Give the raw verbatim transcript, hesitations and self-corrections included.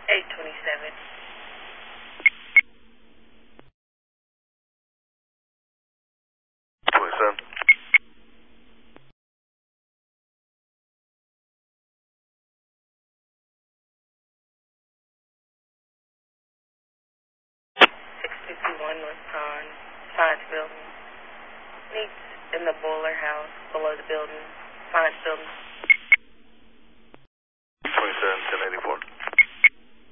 eight twenty-seven. twenty-seven. six fifty-one North Pond, Science Building. Meets in the boiler house below the building, Science Building.